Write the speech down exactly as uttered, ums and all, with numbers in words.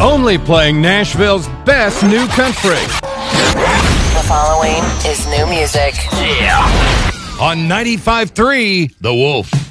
Only playing Nashville's best new country. The following is new music. Yeah. On ninety-five point three, The Wolf.